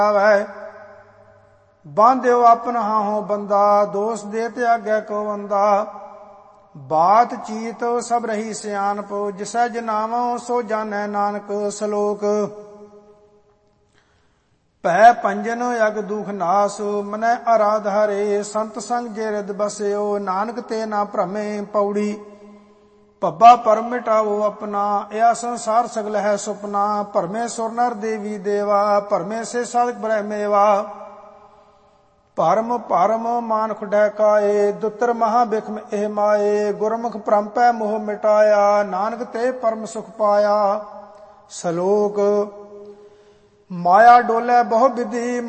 ਆਵੈ। ਬਾਂਧਿਓ ਆਪਨ ਹਾਹੋ ਬੰਦਾ, ਦੋਸ ਦੇ ਤਿਆਗੈ ਕੋ ਵੰਦਾ। ਬਾਤ ਚੀਤ ਸਭ ਰਹੀ ਸਿਆਣਪ, ਜਿਸੈ ਜਨਾਵੋ ਸੋ ਜਾਣੈ ਨਾਨਕ। ਸ਼ਲੋਕ। ਭੈ ਭੰਜਨ ਅਗ ਦੁਖ ਨਾਸ, ਮਨੈ ਆਰਾਧਾਰੇ। ਸੰਤ ਸੰਗ ਜੇ ਰਿਦ ਬਸਿਓ, ਨਾਨਕ ਤੇ ਨਾ ਭ੍ਰਮੇ। ਪੌੜੀ। ਭੱਬਾ ਪਰਮ ਮਿਟਾਵੋ ਆਪਣਾ, ਇਹ ਸੰਸਾਰ ਸਗਲ ਹੈ ਸੁਪਨਾ। ਭਰਮੇ ਸੁਰ ਨਰ ਦੇਵੀ ਦੇਵਾ, ਭਰਮੇ ਸੇ ਸਾਧਕ ਬ੍ਰਹਮੇਵਾ। ਭਰਮ ਭਰਮ ਮਾਨੁਖ ਢਹਿਕਾਏ, ਦੁੱਤਰ ਮਹਾ ਬਿਖਮ ਇਹ ਮਾਏ। ਗੁਰਮੁਖ ਭ੍ਰਮਪੈ ਮੋਹ ਮਿਟਾਇਆ, ਨਾਨਕ ਤੇ ਪਰਮ ਸੁਖ ਪਾਇਆ। ਸ਼ਲੋਕ। ਮਾਇਆ ਡੋਲੇ ਬਹੁ ਵਿਧੀ,